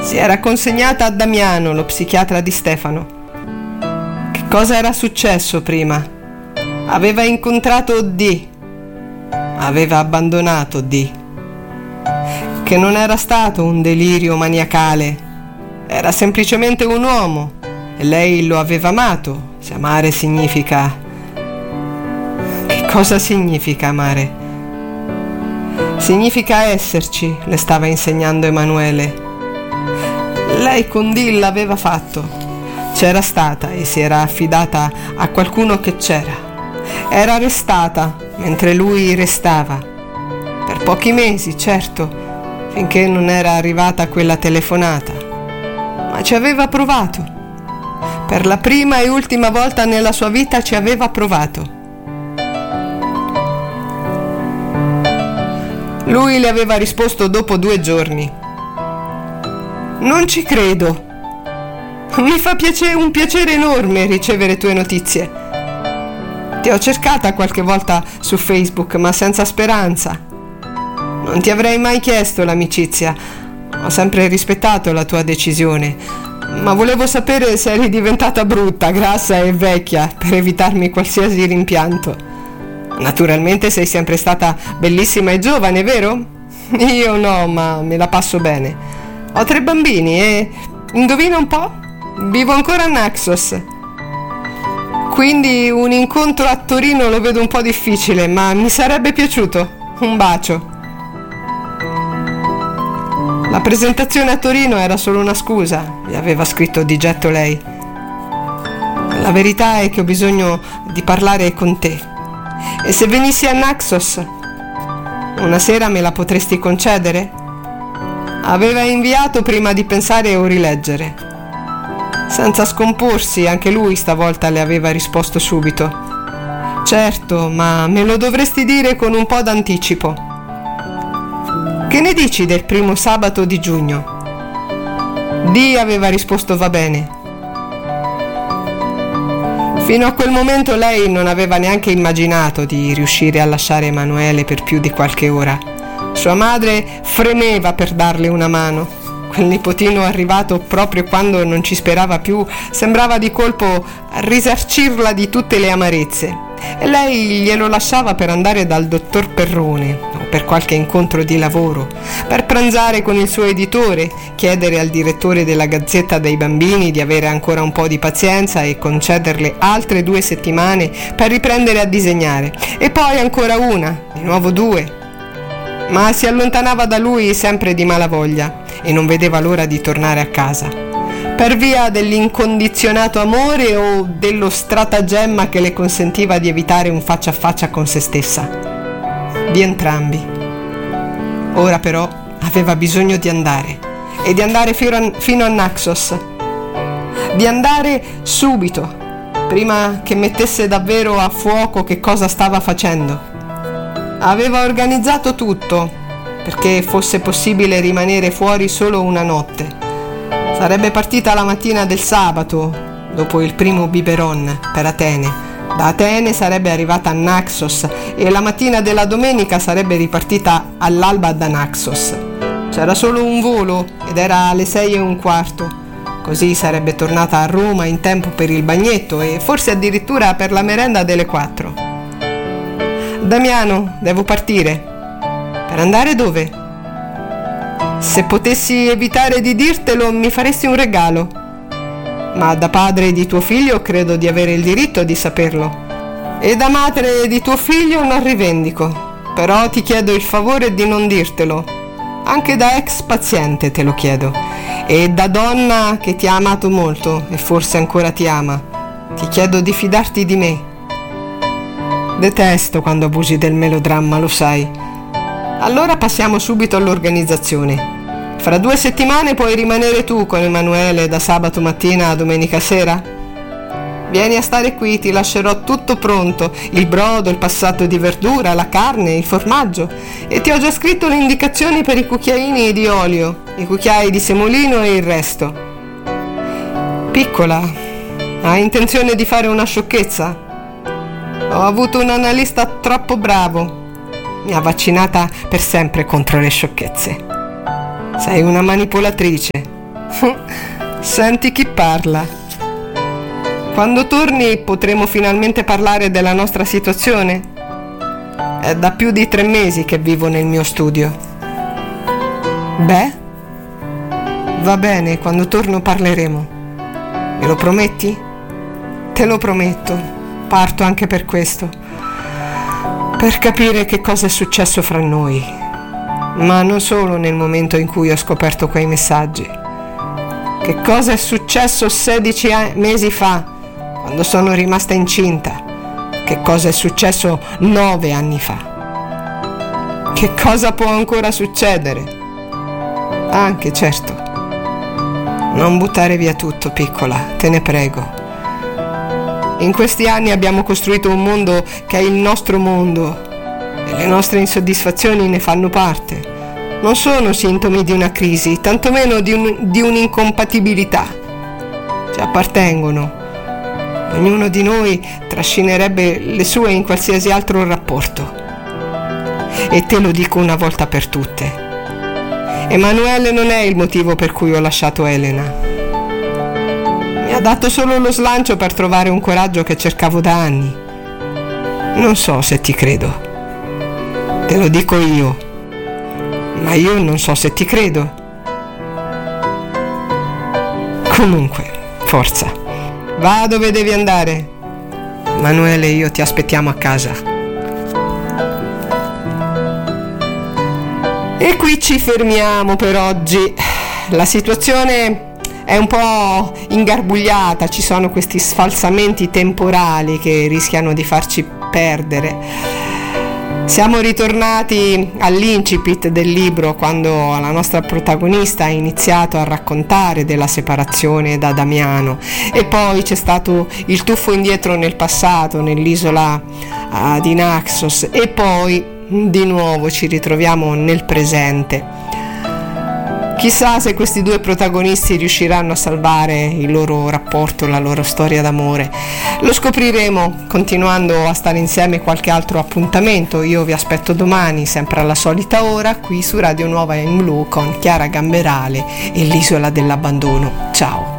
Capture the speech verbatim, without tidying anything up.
Si era consegnata a Damiano, lo psichiatra di Stefano. Che cosa era successo prima? Aveva incontrato D. Aveva abbandonato D. Che non era stato un delirio maniacale. Era semplicemente un uomo e lei lo aveva amato. Se amare significa... Che cosa significa amare? Significa esserci, le stava insegnando Emanuele. Lei con D l'aveva fatto. C'era stata e si era affidata a qualcuno che c'era. Era restata mentre lui restava. Per pochi mesi, certo, finché non era arrivata quella telefonata. Ma ci aveva provato. Per la prima e ultima volta nella sua vita ci aveva provato. Lui le aveva risposto dopo due giorni. Non ci credo. Mi fa piacere, un piacere enorme ricevere tue notizie. Ti ho cercata qualche volta su Facebook, ma senza speranza. Non ti avrei mai chiesto l'amicizia. Ho sempre rispettato la tua decisione, ma volevo sapere se eri diventata brutta, grassa e vecchia per evitarmi qualsiasi rimpianto. Naturalmente sei sempre stata bellissima e giovane, vero? Io no, ma me la passo bene. Ho tre bambini e, indovina un po', vivo ancora a Naxos. Quindi un incontro a Torino lo vedo un po' difficile, ma mi sarebbe piaciuto. Un bacio. La presentazione a Torino era solo una scusa, gli aveva scritto di getto lei. La verità è che ho bisogno di parlare con te. E se venissi a Naxos, una sera me la potresti concedere? Aveva inviato prima di pensare o rileggere. Senza scomporsi, anche lui stavolta le aveva risposto subito. Certo, ma me lo dovresti dire con un po' d'anticipo. Che ne dici del primo sabato di giugno? D aveva risposto va bene. Fino a quel momento lei non aveva neanche immaginato di riuscire a lasciare Emanuele per più di qualche ora. Sua madre fremeva per darle una mano. Quel nipotino arrivato proprio quando non ci sperava più sembrava di colpo risarcirla di tutte le amarezze. E lei glielo lasciava per andare dal dottor Perrone o per qualche incontro di lavoro, per pranzare con il suo editore, chiedere al direttore della Gazzetta dei Bambini di avere ancora un po' di pazienza e concederle altre due settimane per riprendere a disegnare, e poi ancora una, di nuovo due. Ma si allontanava da lui sempre di malavoglia e non vedeva l'ora di tornare a casa. Per via dell'incondizionato amore o dello stratagemma che le consentiva di evitare un faccia a faccia con se stessa? Di entrambi. Ora però aveva bisogno di andare, e di andare fino a Naxos. Di andare subito, prima che mettesse davvero a fuoco che cosa stava facendo. Aveva organizzato tutto perché fosse possibile rimanere fuori solo una notte. Sarebbe partita la mattina del sabato, dopo il primo biberon, per Atene. Da Atene sarebbe arrivata a Naxos e la mattina della domenica sarebbe ripartita all'alba da Naxos. C'era solo un volo ed era alle sei e un quarto. Così sarebbe tornata a Roma in tempo per il bagnetto e forse addirittura per la merenda delle quattro. Damiano, devo partire. Per andare dove? Se potessi evitare di dirtelo, mi faresti un regalo. Ma da padre di tuo figlio credo di avere il diritto di saperlo. E da madre di tuo figlio non rivendico. Però ti chiedo il favore di non dirtelo. Anche da ex paziente te lo chiedo. E da donna che ti ha amato molto e forse ancora ti ama, ti chiedo di fidarti di me. Detesto quando abusi del melodramma, lo sai. Allora passiamo subito all'organizzazione. Fra due settimane puoi rimanere tu con Emanuele da sabato mattina a domenica sera? Vieni a stare qui, ti lascerò tutto pronto, il brodo, il passato di verdura, la carne, il formaggio, e ti ho già scritto le indicazioni per i cucchiaini di olio, i cucchiai di semolino e il resto. Piccola, hai intenzione di fare una sciocchezza? Ho avuto un analista troppo bravo. Mi ha vaccinata per sempre contro le sciocchezze. Sei una manipolatrice. Senti chi parla. Quando torni potremo finalmente parlare della nostra situazione? È da più di tre mesi che vivo nel mio studio. Beh, va bene, quando torno parleremo. Me lo prometti? Te lo prometto. Parto anche per questo. Per capire che cosa è successo fra noi. Ma non solo nel momento in cui ho scoperto quei messaggi. Che cosa è successo sedici mesi fa, quando sono rimasta incinta? Che cosa è successo nove anni fa? Che cosa può ancora succedere? Anche, certo. Non buttare via tutto, piccola, te ne prego. In questi anni abbiamo costruito un mondo che è il nostro mondo e le nostre insoddisfazioni ne fanno parte. Non sono sintomi di una crisi, tantomeno di, un, di un'incompatibilità. Ci appartengono. Ognuno di noi trascinerebbe le sue in qualsiasi altro rapporto. E te lo dico una volta per tutte. Emanuele non è il motivo per cui ho lasciato Elena. Mi ha dato solo lo slancio per trovare un coraggio che cercavo da anni. Non so se ti credo. Te lo dico io. Ma io non so se ti credo. Comunque, forza. Va dove devi andare. Emanuele e io ti aspettiamo a casa. E qui ci fermiamo per oggi. La situazione è un po' ingarbugliata, ci sono questi sfalsamenti temporali che rischiano di farci perdere. Siamo ritornati all'incipit del libro, quando la nostra protagonista ha iniziato a raccontare della separazione da Damiano, e poi c'è stato il tuffo indietro nel passato, nell'isola uh, di Naxos, e poi di nuovo ci ritroviamo nel presente. Chissà se questi due protagonisti riusciranno a salvare il loro rapporto, la loro storia d'amore. Lo scopriremo continuando a stare insieme qualche altro appuntamento. Io vi aspetto domani, sempre alla solita ora, qui su Radio Nuova in Blu con Chiara Gamberale e l'Isola dell'Abbandono. Ciao!